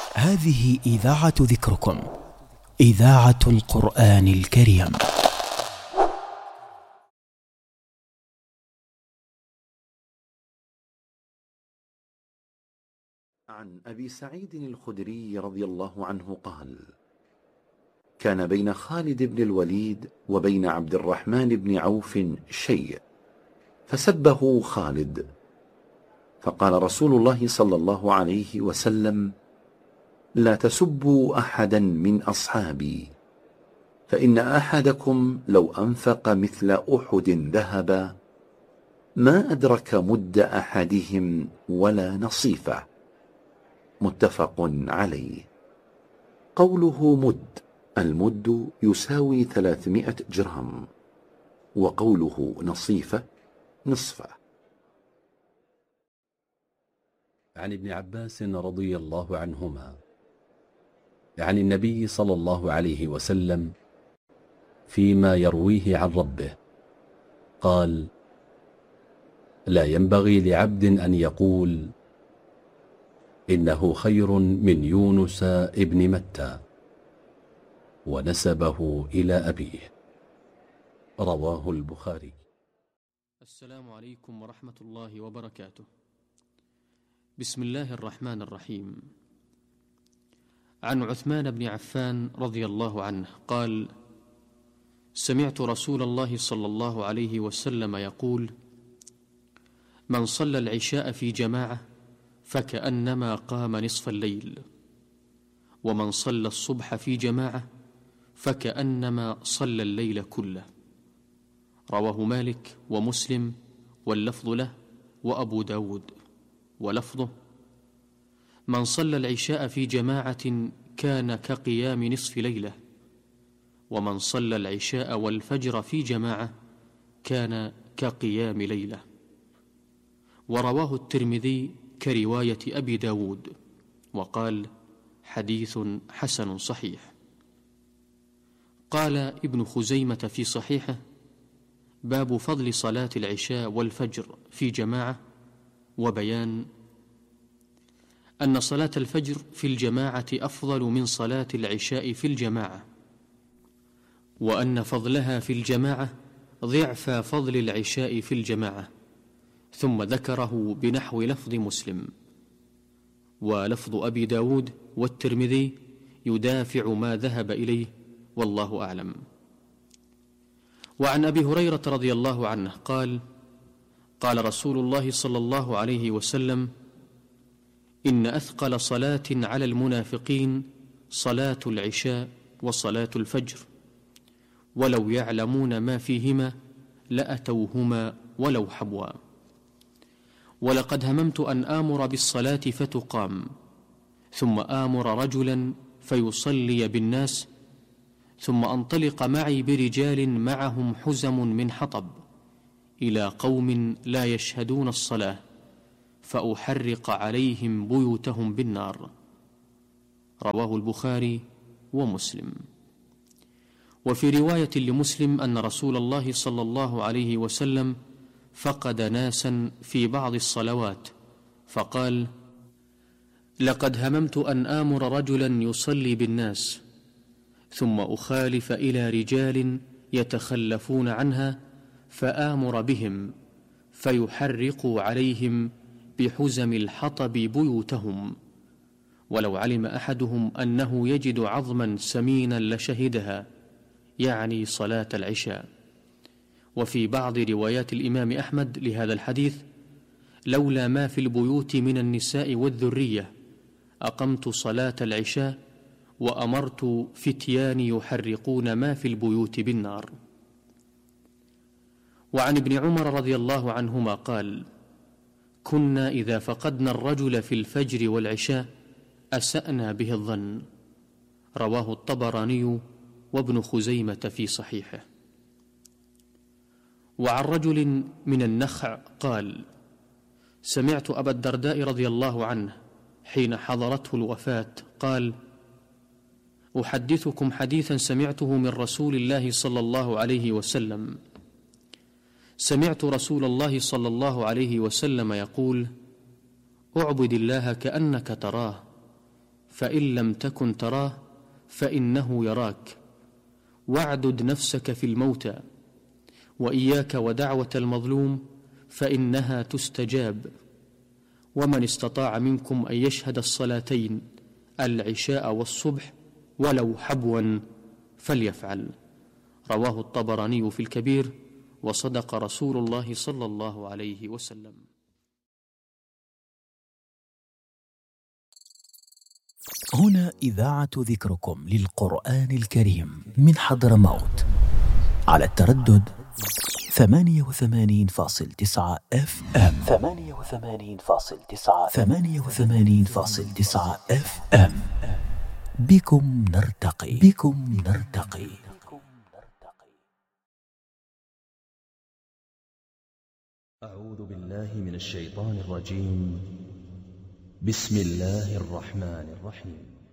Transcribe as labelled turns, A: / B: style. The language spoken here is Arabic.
A: هذه إذاعة ذكركم، إذاعة القرآن الكريم.
B: عن أبي سعيد الخدري رضي الله عنه قال: كان بين خالد بن الوليد وبين عبد الرحمن بن عوف شيء، فسبه خالد، فقال رسول الله صلى الله عليه وسلم: لا تسبوا أحدا من أصحابي، فإن أحدكم لو أنفق مثل أحد ذهبا ما أدرك مد أحدهم ولا نصيفه. متفق عليه. قوله مد، المد يساوي 300 جرام، وقوله نصيفة نصفه.
C: عن ابن عباس رضي الله عنهما عن النبي صلى الله عليه وسلم فيما يرويه عن ربه قال: لا ينبغي لعبد أن يقول إنه خير من يونس ابن متى، ونسبه إلى أبيه. رواه البخاري.
D: السلام عليكم ورحمة الله وبركاته. بسم الله الرحمن الرحيم. عن عثمان بن عفان رضي الله عنه قال: سمعت رسول الله صلى الله عليه وسلم يقول: من صلى العشاء في جماعة فكأنما قام نصف الليل، ومن صلى الصبح في جماعة فكأنما صلى الليل كله. رواه مالك ومسلم واللفظ له، وأبو داود ولفظه: من صلى العشاء في جماعة كان كقيام نصف ليلة، ومن صلى العشاء والفجر في جماعة كان كقيام ليلة. ورواه الترمذي كرواية أبي داود، وقال: حديث حسن صحيح. قال ابن خزيمة في صحيحه: باب فضل صلاة العشاء والفجر في جماعة، وبيان أن صلاة الفجر في الجماعة أفضل من صلاة العشاء في الجماعة، وأن فضلها في الجماعة ضعف فضل العشاء في الجماعة، ثم ذكره بنحو لفظ مسلم. ولفظ أبي داود والترمذي يدافع ما ذهب إليه، والله أعلم. وعن أبي هريرة رضي الله عنه قال: قال رسول الله صلى الله عليه وسلم: إن أثقل صلاة على المنافقين صلاة العشاء وصلاة الفجر، ولو يعلمون ما فيهما لأتوهما ولو حبوا. ولقد هممت أن آمر بالصلاة فتقام، ثم آمر رجلا فيصلي بالناس، ثم أنطلق معي برجال معهم حزم من حطب إلى قوم لا يشهدون الصلاة، فأحرق عليهم بيوتهم بالنار. رواه البخاري ومسلم. وفي رواية لمسلم أن رسول الله صلى الله عليه وسلم فقد ناسا في بعض الصلوات، فقال: لقد هممت أن آمر رجلا يصلي بالناس، ثم أخالف إلى رجال يتخلفون عنها فآمر بهم فيحرقوا عليهم بحزم الحطب بيوتهم، ولو علم أحدهم أنه يجد عظما سمينا لشهدها، يعني صلاة العشاء. وفي بعض روايات الإمام أحمد لهذا الحديث: لولا ما في البيوت من النساء والذرية أقمت صلاة العشاء وأمرت فتيان يحرقون ما في البيوت بالنار. وعن ابن عمر رضي الله عنهما قال: كنا إذا فقدنا الرجل في الفجر والعشاء أسأنا به الظن. رواه الطبراني وابن خزيمة في صحيحه. وعن رجل من النخع قال: سمعت أبا الدرداء رضي الله عنه حين حضرته الوفاة قال: أحدثكم حديثا سمعته من رسول الله صلى الله عليه وسلم. سمعت رسول الله صلى الله عليه وسلم يقول: اعبد الله كأنك تراه، فإن لم تكن تراه فإنه يراك، واعدد نفسك في الموتى، وإياك ودعوة المظلوم فإنها تستجاب، ومن استطاع منكم أن يشهد الصلاتين العشاء والصبح ولو حبوا فليفعل. رواه الطبراني في الكبير، وصدق رسول الله صلى الله عليه وسلم.
A: هنا إذاعة ذكركم للقرآن الكريم من حضرموت على التردد 88.9 FM 88.9 FM. بكم نرتقي.
E: أعوذ بالله من الشيطان الرجيم. بسم الله الرحمن الرحيم.